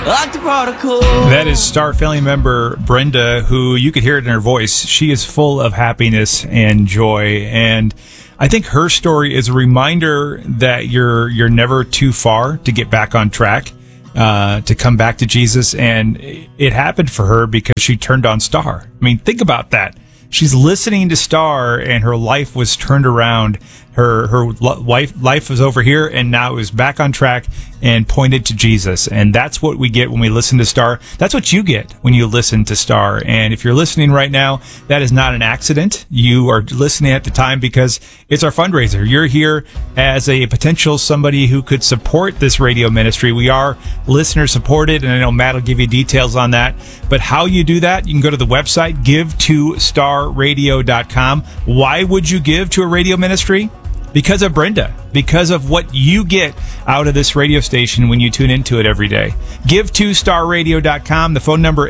like the prodigal. That is Star family member Brenda, who you could hear it in her voice. She is full of happiness and joy, and I think her story is a reminder that you're never too far to get back on track, to come back to Jesus. And it happened for her because she turned on Star. I mean, think about that. She's listening to Star, and her life was turned around. Her life was over here, and now it was back on track and pointed to Jesus. And that's what we get when we listen to Star. That's what you get when you listen to Star. And if you're listening right now, that is not an accident. You are listening at the time because it's our fundraiser. You're here as a potential somebody who could support this radio ministry. We are listener supported, and I know Matt will give you details on that. But how you do that, you can go to the website, give2starradio.com. Why would you give to a radio ministry? Because of Brenda, because of what you get out of this radio station when you tune into it every day. Give2starradio.com, the phone number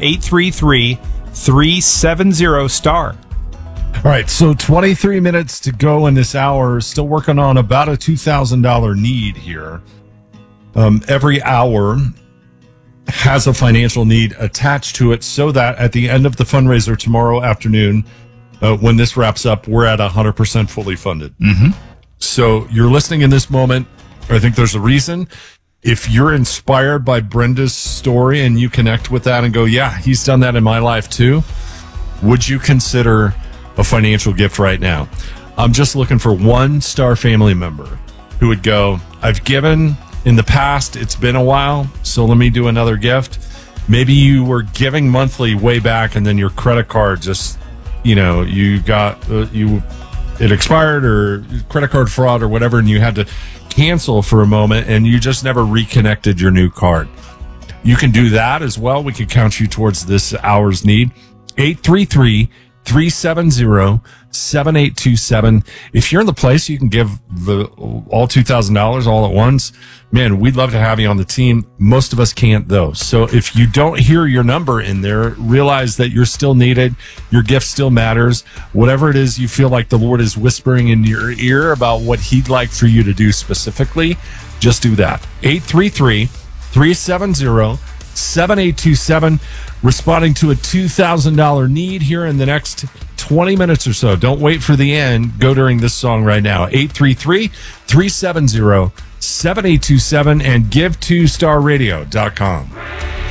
833-370-STAR. All right, so 23 minutes to go in this hour. Still working on about a $2,000 need here. Every hour has a financial need attached to it so that at the end of the fundraiser tomorrow afternoon, when this wraps up, we're at 100% fully funded. Mm-hmm. So you're listening in this moment. I think there's a reason. If you're inspired by Brenda's story and you connect with that and go, yeah, he's done that in my life too, would you consider a financial gift right now? I'm just looking for one Star family member who would go, I've given in the past, it's been a while, so let me do another gift. Maybe you were giving monthly way back and then your credit card just, you got, it expired, or credit card fraud or whatever, and you had to cancel for a moment and you just never reconnected your new card. You can do that as well. We could count you towards this hour's need. 833-370-7827. If you're in the place, you can give all $2,000 all at once. Man, we'd love to have you on the team. Most of us can't, though. So if you don't hear your number in there, realize that you're still needed. Your gift still matters. Whatever it is you feel like the Lord is whispering in your ear about what he'd like for you to do specifically, just do that. 833-370-7827. Responding to a $2,000 need here in the next 20 minutes or so. Don't wait for the end. Go during this song right now. 833-370-7827 and give2starradio.com.